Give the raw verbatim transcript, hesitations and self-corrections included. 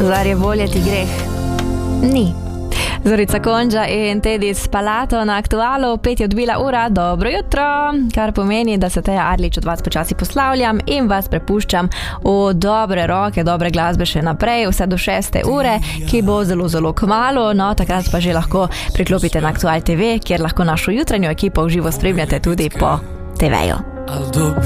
Zar je volje ti greh? Ni. Zorica Konđa in Tedi s Palato na Aktualu, pet je odbila ura, dobro jutro, kar pomeni, da se Teja Adlič od vas počasi poslavljam in vas prepuščam v dobre roke, dobre glasbe še naprej, vse do šeste ure, ki bo zelo, zelo kmalu, no takrat pa že lahko priklopite na Aktual T V, kjer lahko našo jutranjo ekipo v živo spremljate tudi po te veju.